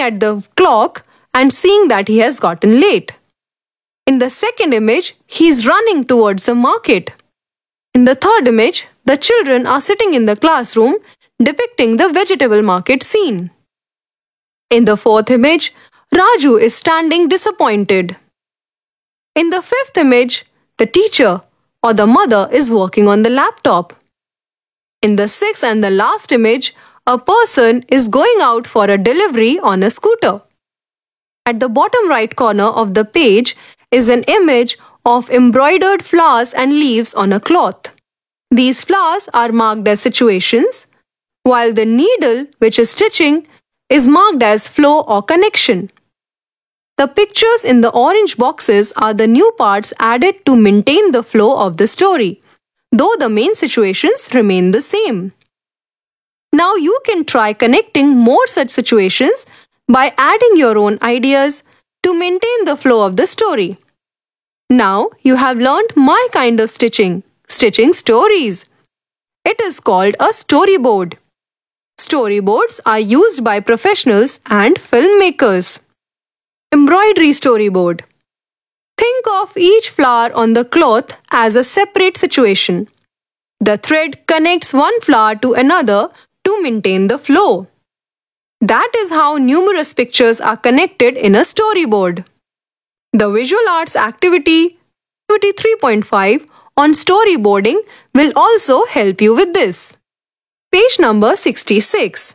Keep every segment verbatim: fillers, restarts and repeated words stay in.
at the clock and seeing that he has gotten late. In the second image, he is running towards the market. In the third image, the children are sitting in the classroom depicting the vegetable market scene. In the fourth image, Raju is standing disappointed. In the fifth image, the teacher or the mother is working on the laptop. In the sixth and the last image, a person is going out for a delivery on a scooter. At the bottom right corner of the page is an image of embroidered flowers and leaves on a cloth. These flowers are marked as situations, while the needle, which is stitching, is marked as flow or connection. The pictures in the orange boxes are the new parts added to maintain the flow of the story, though the main situations remain the same. Now you can try connecting more such situations by adding your own ideas to maintain the flow of the story. Now you have learned my kind of stitching, stitching stories. It is called a storyboard. Storyboards are used by professionals and filmmakers. Embroidery storyboard. Think of each flower on the cloth as a separate situation. The thread connects one flower to another to maintain the flow. That is how numerous pictures are connected in a storyboard. The visual arts activity, activity three point five on storyboarding will also help you with this. Page number sixty-six.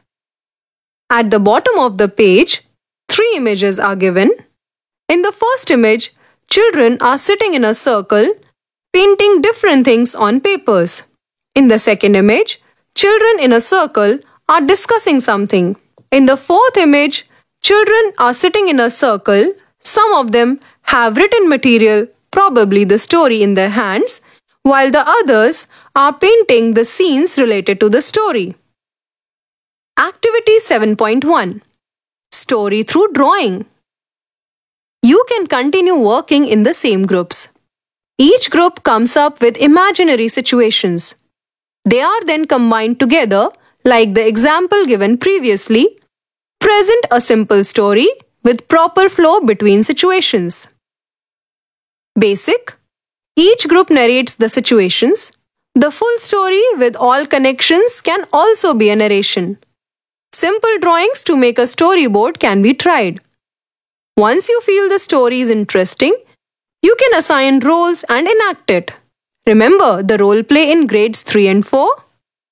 At the bottom of the page, three images are given. In the first image, children are sitting in a circle, painting different things on papers. In the second image, children in a circle are discussing something. In the fourth image, children are sitting in a circle. Some of them have written material, probably the story, in their hands, while the others are painting the scenes related to the story. Activity seven point one. Story through drawing. You can continue working in the same groups. Each group comes up with imaginary situations. They are then combined together, like the example given previously. Present a simple story with proper flow between situations. Basic. Each group narrates the situations. The full story with all connections can also be a narration. Simple drawings to make a storyboard can be tried. Once you feel the story is interesting, you can assign roles and enact it. Remember the role play in grades three and four?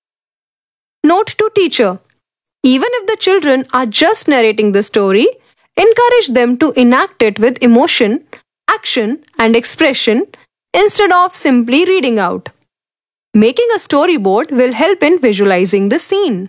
Note to teacher. Even if the children are just narrating the story, encourage them to enact it with emotion, action, and expression instead of simply reading out. Making a storyboard will help in visualizing the scene.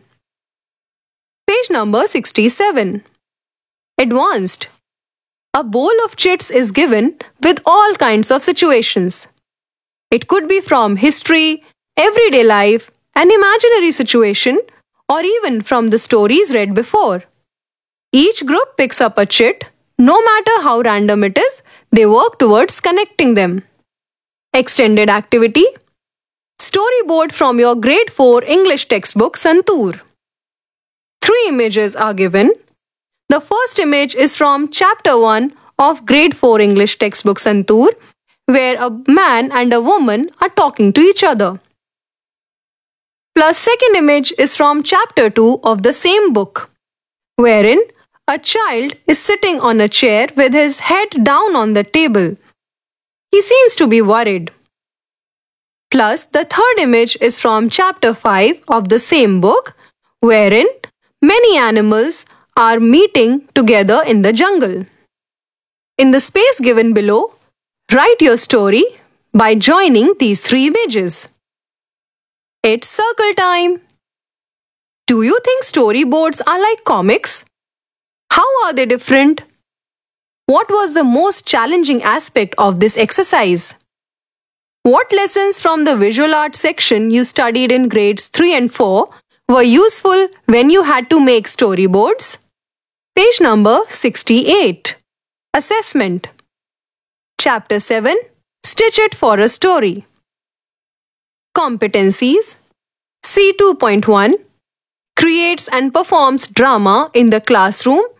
Page number sixty-seven. Advanced. A bowl of chits is given with all kinds of situations. It could be from history, everyday life, an imaginary situation, or even from the stories read before. Each group picks up a chit. No matter how random it is, they work towards connecting them. Extended activity. Storyboard from your grade four English textbook Santoor. Three images are given. The first image is from chapter one of grade four English textbook Santoor, where a man and a woman are talking to each other. Plus second image is from chapter two of the same book, wherein a child is sitting on a chair with his head down on the table. He seems to be worried. Plus the third image is from chapter five of the same book, wherein many animals are meeting together in the jungle. In the space given below, write your story by joining these three images. It's circle time. Do you think storyboards are like comics? How are they different? What was the most challenging aspect of this exercise? What lessons from the visual arts section you studied in grades three and four were useful when you had to make storyboards? Page number sixty-eight. Assessment. Chapter seven. Stitch it for a story. Competencies. C two point one. Creates and performs drama in the classroom